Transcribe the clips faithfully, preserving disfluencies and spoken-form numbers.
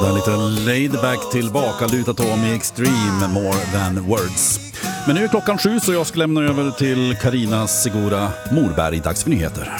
Det är lite laid back tillbaka, lutat om i Extreme More Than Words. Men nu är klockan sju så jag ska lämna över till Carina Segura Morberg, dags för nyheter.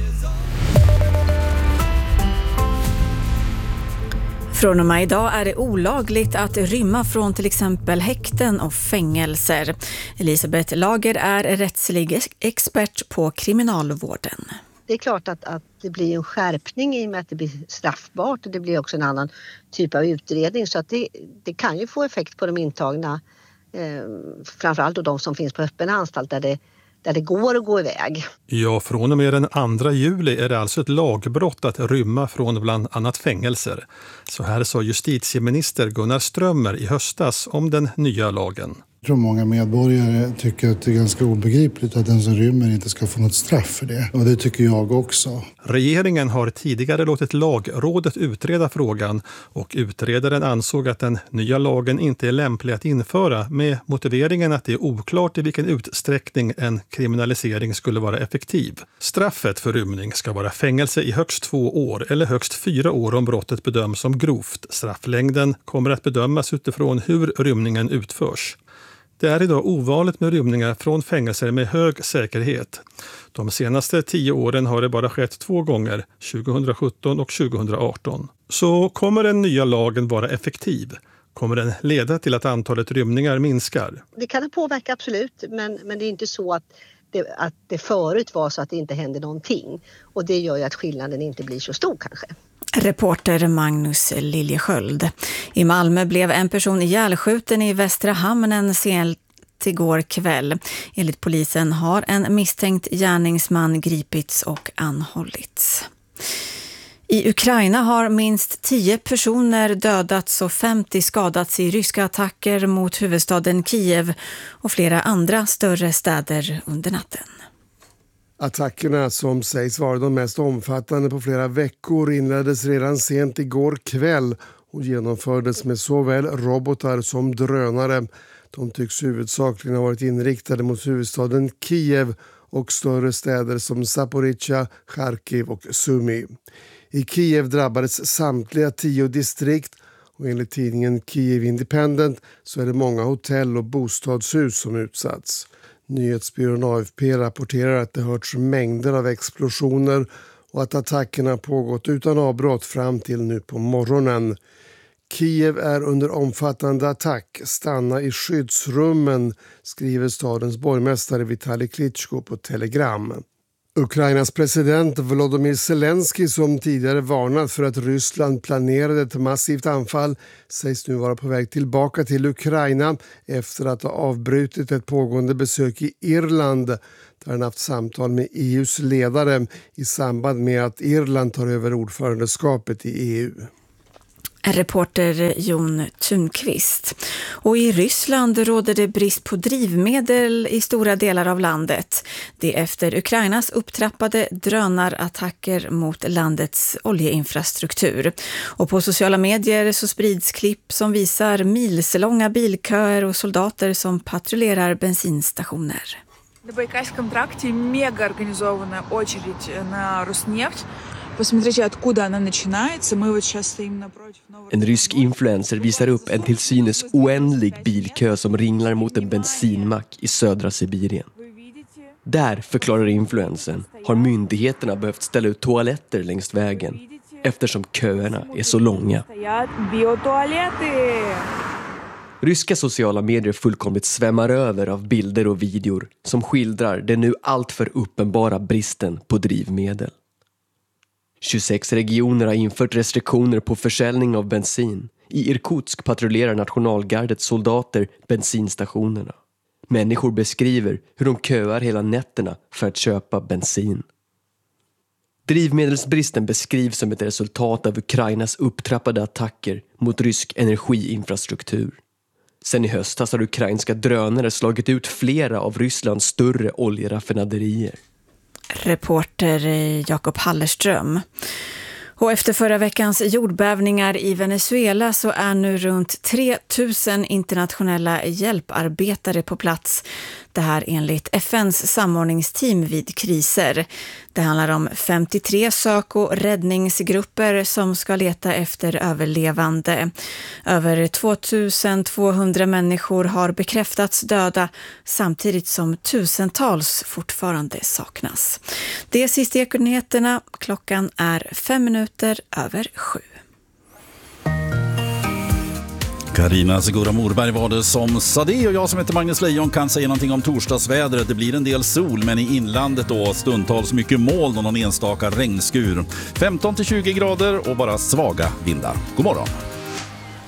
Från och med idag är det olagligt att rymma från till exempel häkten och fängelser. Elisabeth Lager är rättslig expert på kriminalvården. Det är klart att, att det blir en skärpning i och med att det blir straffbart och det blir också en annan typ av utredning. Så att det, det kan ju få effekt på de intagna, eh, framförallt då de som finns på öppen anstalt där det, där det går att gå iväg. Ja, från och med den andra juli är det alltså ett lagbrott att rymma från bland annat fängelser. Så här sa justitieminister Gunnar Strömmer i höstas om den nya lagen. Jag tror många medborgare tycker att det är ganska obegripligt att den som rymmer inte ska få något straff för det. Och det tycker jag också. Regeringen har tidigare låtit lagrådet utreda frågan och utredaren ansåg att den nya lagen inte är lämplig att införa med motiveringen att det är oklart i vilken utsträckning en kriminalisering skulle vara effektiv. Straffet för rymning ska vara fängelse i högst två år eller högst fyra år om brottet bedöms som grovt. Strafflängden kommer att bedömas utifrån hur rymningen utförs. Det är idag ovanligt med rymningar från fängelser med hög säkerhet. De senaste tio åren har det bara skett två gånger, tjugohundrasjutton och tjugohundraarton. Så kommer den nya lagen vara effektiv? Kommer den leda till att antalet rymningar minskar? Det kan det påverka absolut, men, men det är inte så att det, att det förut var så att det inte hände någonting. Och det gör ju att skillnaden inte blir så stor kanske. Reporter Magnus Liljesköld. I Malmö blev en person ihjälskjuten i Västra hamnen sent igår kväll. Enligt polisen har en misstänkt gärningsman gripits och anhållits. I Ukraina har minst tio personer dödats och femtio skadats i ryska attacker mot huvudstaden Kiev och flera andra större städer under natten. Attackerna, som sägs vara de mest omfattande på flera veckor, inleddes redan sent igår kväll och genomfördes med såväl robotar som drönare. De tycks huvudsakligen ha varit inriktade mot huvudstaden Kiev och större städer som Zaporizjzja, Charkiv och Sumy. I Kiev drabbades samtliga tio distrikt och enligt tidningen Kiev Independent så är det många hotell och bostadshus som utsatts. Nyhetsbyrån A F P rapporterar att det hörts mängder av explosioner och att attackerna pågått utan avbrott fram till nu på morgonen. Kiev är under omfattande attack. Stanna i skyddsrummen, skriver stadens borgmästare Vitali Klitschko på Telegram. Ukrainas president Volodymyr Zelensky, som tidigare varnat för att Ryssland planerade ett massivt anfall, sägs nu vara på väg tillbaka till Ukraina efter att ha avbrutit ett pågående besök i Irland där han haft samtal med E U:s ledare i samband med att Irland tar över ordförandeskapet i E U. Reporter Jon Thunqvist. Och i Ryssland råder det brist på drivmedel i stora delar av landet. Det är efter Ukrainas upptrappade drönarattacker mot landets oljeinfrastruktur. Och på sociala medier så sprids klipp som visar milslånga bilköer och soldater som patrullerar bensinstationer. На Байкальском тракте мегаорганизованная очередь на Роснефть. Посмотрите, откуда она начинается. Мы вот сейчас стоим напротив нового... En rysk influencer visar upp en till synes oändlig bilkö som ringlar mot en bensinmack i södra Sibirien. Där, förklarar influencern, har myndigheterna behövt ställa ut toaletter längs vägen eftersom köerna är så långa. Ryska sociala medier fullkomligt svämmar över av bilder och videor som skildrar den nu alltför uppenbara bristen på drivmedel. tjugosex regioner har infört restriktioner på försäljning av bensin. I Irkutsk patrullerar nationalgardets soldater bensinstationerna. Människor beskriver hur de köar hela nätterna för att köpa bensin. Drivmedelsbristen beskrivs som ett resultat av Ukrainas upptrappade attacker mot rysk energiinfrastruktur. Sen i höstas har ukrainska drönare slagit ut flera av Rysslands större oljeraffinaderier. Reporter Jakob Hallerström. Och efter förra veckans jordbävningar i Venezuela så är nu runt tre tusen internationella hjälparbetare på plats. Det här enligt F N:s samordningsteam vid kriser. Det handlar om femtiotre sök- och räddningsgrupper som ska leta efter överlevande. Över tvåtusentvåhundra människor har bekräftats döda samtidigt som tusentals fortfarande saknas. Det är sista Ekonyheterna. Klockan är fem minuter över sju. Carina Segura Morberg var det som sa det, och jag som heter Magnus Lejon kan säga någonting om torsdagsvädret. Det blir en del sol, men i inlandet då stundtals mycket moln och någon enstaka regnskur. femton till tjugo grader och bara svaga vindar. God morgon!